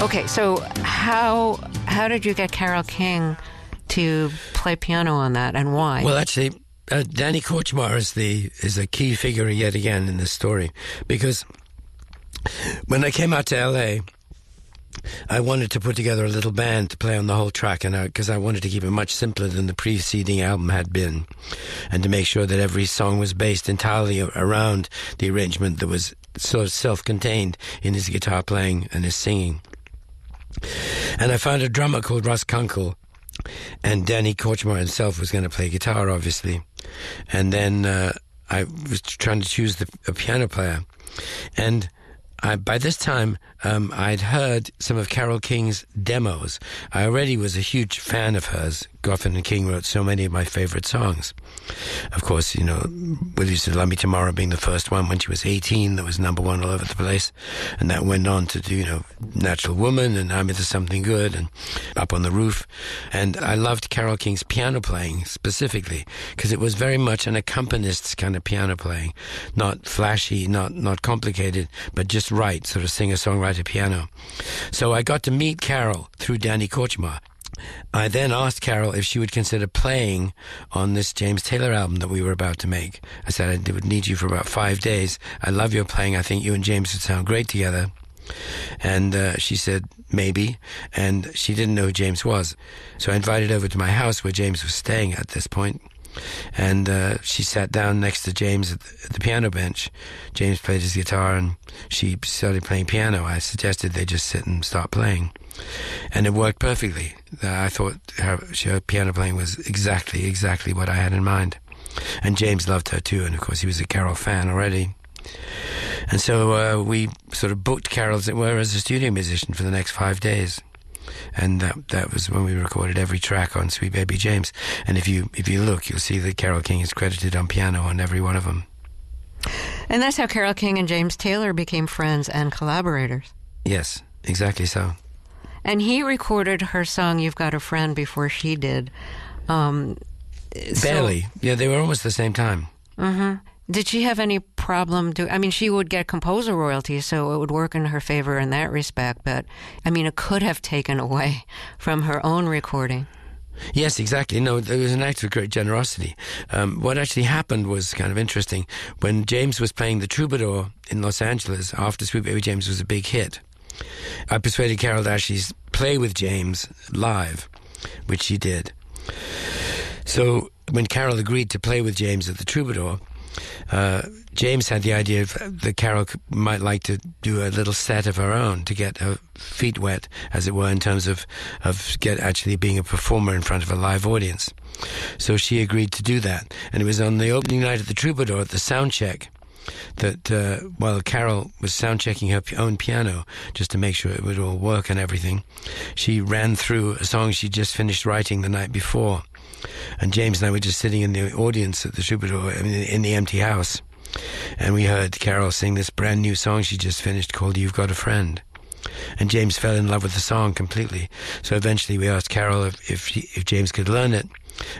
Okay, so how did you get Carole King to play piano on that, and why? Well, actually, Danny Korchmar is a key figure yet again in this story, because when I came out to LA, I wanted to put together a little band to play on the whole track, and because I wanted to keep it much simpler than the preceding album had been, and to make sure that every song was based entirely around the arrangement that was sort of self-contained in his guitar playing and his singing. And I found a drummer called Russ Kunkel, and Danny Korchmar himself was going to play guitar, obviously. And then I was trying to choose a piano player, and by this time, I'd heard some of Carole King's demos. I already was a huge fan of hers. Goffin and King wrote so many of my favorite songs. Of course, you know, Will You Still Love Me Tomorrow being the first one when she was 18, that was number one all over the place. And that went on to do, you know, Natural Woman and I'm Into Something Good and Up on the Roof. And I loved Carole King's piano playing specifically because it was very much an accompanist kind of piano playing. Not flashy, not complicated, but just right, sort of singer-songwriter piano. So I got to meet Carole through Danny Korchmar. I then asked Carole if she would consider playing on this James Taylor album that we were about to make. I said I would need you for about 5 days. I love your playing. I think you and James would sound great together. And she said maybe, and she didn't know who James was. So I invited her over to my house where James was staying at this point. And she sat down next to James at the piano bench. James played his guitar and she started playing piano. I suggested they just sit and start playing. And it worked perfectly. I thought her piano playing was exactly what I had in mind. And James loved her too, and of course he was a Carole fan already. And so we sort of booked Carole, as it were, as a studio musician for the next 5 days. And that was when we recorded every track on Sweet Baby James. And if you look, you'll see that Carole King is credited on piano on every one of them. And that's how Carole King and James Taylor became friends and collaborators. Yes, exactly so. And he recorded her song "You've Got a Friend" before she did. Barely. Yeah, they were almost the same time. Mm-hmm. Did she have any problem I mean, she would get composer royalties, so it would work in her favor in that respect, but, I mean, it could have taken away from her own recording. Yes, exactly. No, it was an act of great generosity. What actually happened was kind of interesting. When James was playing the Troubadour in Los Angeles, after Sweet Baby James was a big hit, I persuaded Carole to actually play with James live, which she did. So when Carole agreed to play with James at the Troubadour, James had the idea that Carole might like to do a little set of her own to get her feet wet, as it were, in terms of actually being a performer in front of a live audience. So she agreed to do that. And it was on the opening night of the Troubadour at the sound check that while Carole was sound checking her own piano just to make sure it would all work and everything, she ran through a song she just finished writing the night before. And James and I were just sitting in the audience at the Troubadour, in the empty house. And we heard Carole sing this brand new song she just finished called "You've Got a Friend." And James fell in love with the song completely. So eventually we asked Carole if James could learn it.